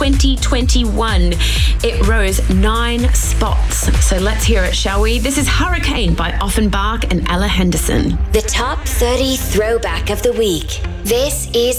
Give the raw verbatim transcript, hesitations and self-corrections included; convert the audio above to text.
twenty twenty-one. It rose nine spots. So let's hear it, shall we? This is Hurricane by Offenbach and Ella Henderson. The top thirty throwback of the week. This is